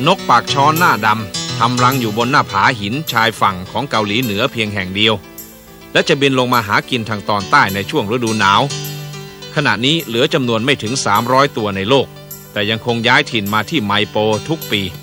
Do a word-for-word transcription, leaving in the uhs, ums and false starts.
นกปากช้อนหน้าดำทำรังอยู่บนหน้าผาหินชายฝั่งของเกาหลีเหนือเพียงแห่งเดียวและจะบินลงมาหากินทางตอนใต้ในช่วงฤดูหนาวขณะนี้เหลือจำนวนไม่ถึงสามร้อยตัวในโลกแต่ยังคงย้ายถิ่นมาที่ไมโปทุกปี